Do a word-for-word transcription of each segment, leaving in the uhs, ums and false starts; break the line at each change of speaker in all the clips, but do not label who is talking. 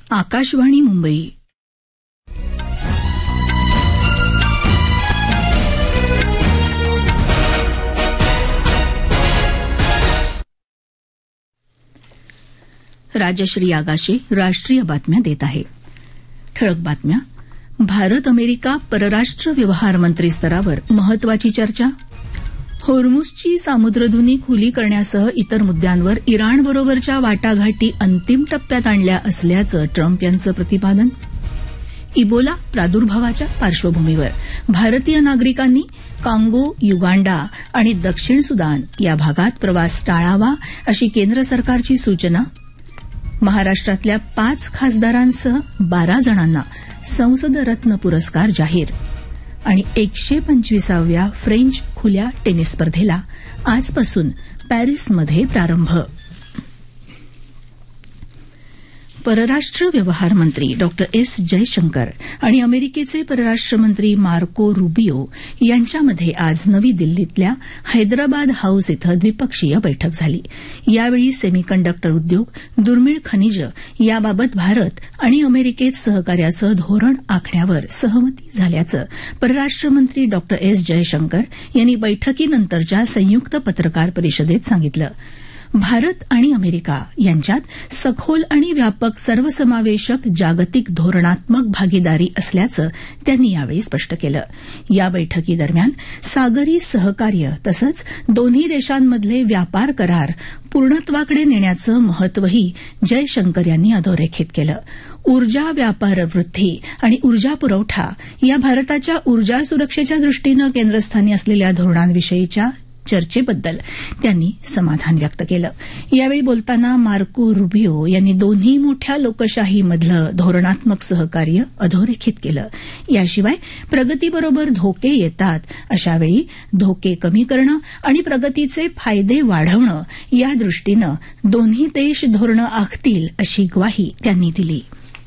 आकाशवाणी मुंबई. राजश्री आगाशे राष्ट्रीय बातम्या देत आहे. ठळक बातम्या. भारत अमेरिका परराष्ट्र व्यवहार मंत्री स्तरावर महत्वाची चर्चा. होर्मुझची सामुद्रधुनी खुली करण्यासह इतर मुद्द्यांवर इराणबरोबरच्या वाटाघाटी अंतिम टप्प्यात आणल्या असल्याचं ट्रम्प यांचं प्रतिपादन. इबोला प्रादुर्भावाच्या पार्श्वभूमीवर भारतीय नागरिकांनी कांगो, युगांडा आणि दक्षिण सुदान या भागात प्रवास टाळावा अशी केंद्र सरकारची सूचना. महाराष्ट्रातल्या पाच खासदारांसह बारा जणांना संसद रत्न पुरस्कार जाहीर. आणि एकशे पंचवीसाव्या फ्रेंच खुल्या टेनिस स्पर्धेला आजपासून पॅरिसमध्ये प्रारंभ. परराष्ट्र व्यवहार मंत्री डॉक्टर एस जयशंकर आणि अमेरिकेचे परराष्ट्र मंत्री मार्को रुबियो यांच्यामध्ये आज नवी दिल्लीतल्या हैदराबाद हाऊस इथं द्विपक्षीय बैठक झाली. यावेळी सेमीकंडक्टर उद्योग, दुर्मिळ खनिजं याबाबत भारत आणि अमेरिकेत सहकार्याचं धोरण आखण्यावर सहमती झाल्याचं परराष्ट्र मंत्री डॉक्टर एस जयशंकर यांनी बैठकीनंतरच्या संयुक्त पत्रकार परिषदेत सांगितलं. भारत आणि अमेरिका यांच्यात सखोल आणि व्यापक सर्वसमावेशक जागतिक धोरणात्मक भागीदारी असल्याचं त्यांनी यावेळी स्पष्ट केलं. या बैठकीदरम्यान सागरी सहकार्य तसंच दोन्ही देशांमधले व्यापार करार पूर्णत्वाकडे नेण्याचं महत्वही जयशंकर यांनी अधोरेखित केलं. ऊर्जा व्यापार वृद्धी आणि ऊर्जा पुरवठा या भारताच्या ऊर्जा सुरक्षेच्या दृष्टीनं केंद्रस्थानी असलेल्या धोरणांविषयीच्या चर्चेबद्दल त्यांनी समाधान व्यक्त केलं. यावेळी बोलताना मार्को रुबियो यांनी दोन्ही मोठ्या लोकशाहीमधलं धोरणात्मक सहकार्य अधोरेखित केलं. याशिवाय प्रगतीबरोबर धोके येतात, अशावेळी धोके कमी करणं आणि प्रगतीचे फायदे वाढवणं या दृष्टीनं दोन्ही देश धोरणं आखतील अशी ग्वाही त्यांनी दिली.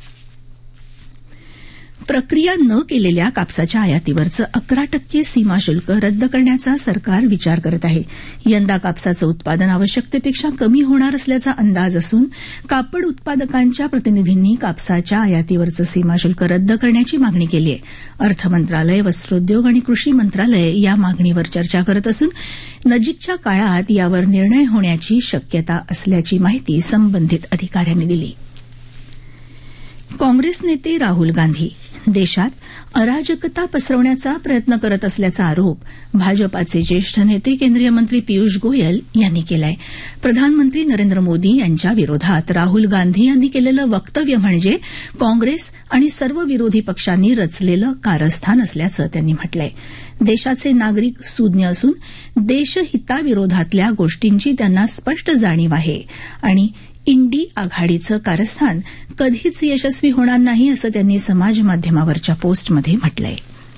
प्रक्रिया न केलेल्या कापसाच्या आयातीवरचं अकरा टक्के सीमा शुल्क रद्द करण्याचा सरकार विचार करत आहे. यंदा कापसाचं उत्पादन आवश्यकतेपेक्षा कमी होणार असल्याचा अंदाज असून कापड उत्पादकांच्या प्रतिनिधींनी कापसाच्या आयातीवरचं सीमा शुल्क रद्द करण्याची मागणी केली आहे. अर्थ मंत्रालय, वस्त्रोद्योग आणि कृषी मंत्रालय या मागणीवर चर्चा करत असून नजीकच्या काळात यावर निर्णय होण्याची शक्यता असल्याची माहिती संबंधित अधिकाऱ्यांनी दिली. काँग्रेस नेते राहुल गांधी देशात अराजकता पसरवण्याचा प्रयत्न करत असल्याचा आरोप भाजपाचे ज्येष्ठ नेते केंद्रीय मंत्री पियुष गोयल यांनी केलाय. प्रधानमंत्री नरेंद्र मोदी यांच्या विरोधात राहुल गांधी यांनी केलेलं वक्तव्य म्हणजे काँग्रेस आणि सर्व विरोधी पक्षांनी रचलेलं कारस्थान असल्याचं त्यांनी म्हटलंय. देशाचे नागरिक सुज्ञ असून देशहिताविरोधातल्या गोष्टींची त्यांना स्पष्ट जाणीव आहे आणि इंडी आघाडीचं कारस्थान कधीच यशस्वी होणार नाही असं त्यांनी समाजमाध्यमावरच्या पोस्टमध्ये म्हटलंय.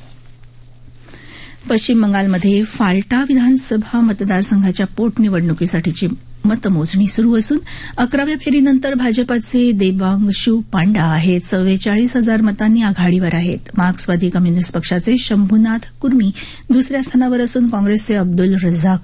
पश्चिम बंगालमध्ये फाल्टा विधानसभा मतदारसंघाच्या पोटनिवडणुकीसाठीची मतमोजणी सुरू असून अकराव्या फेरीनंतर भाजपाचे देबांशू पांडा हे चव्वेचाळीस हजार मतांनी आघाडीवर आहेत. मार्क्सवादी कम्युनिस्ट पक्षाचे शंभूनाथ कुर्मी दुसऱ्या स्थानावर असून काँग्रेसचे अब्दुल रझाक